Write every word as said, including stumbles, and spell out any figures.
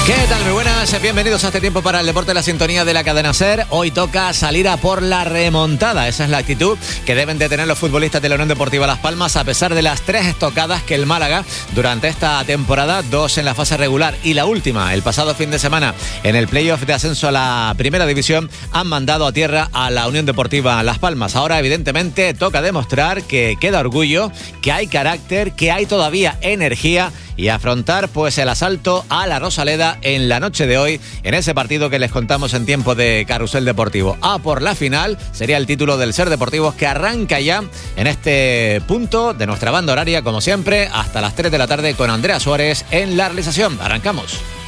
¿Qué tal? Muy buenas, bienvenidos a este tiempo para el deporte, la sintonía de la cadena SER. Hoy toca salir a por la remontada. Esa es la actitud que deben de tener los futbolistas de la Unión Deportiva Las Palmas, a pesar de las tres estocadas que el Málaga durante esta temporada, dos en la fase regular y la última el pasado fin de semana en el playoff de ascenso a la primera división, han mandado a tierra a la Unión Deportiva Las Palmas. Ahora evidentemente toca demostrar que queda orgullo, que hay carácter, que hay todavía energía y afrontar pues el asalto a la Rosaleda en la noche de hoy, en ese partido que les contamos en tiempo de Carrusel Deportivo. A por la final sería el título del SER Deportivos, que arranca ya en este punto de nuestra banda horaria, como siempre, hasta las tres de la tarde con Andrea Suárez en la realización. Arrancamos.